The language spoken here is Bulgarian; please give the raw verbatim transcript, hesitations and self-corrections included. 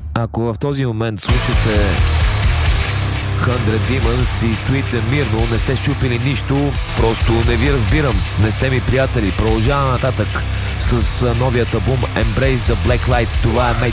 Ако в този момент слушате Hundred Demons и стоите мирно, не сте щупили нищо, просто не ви разбирам, не сте ми приятели. Продължаваме нататък с новият албум Embrace the Black Light. Това е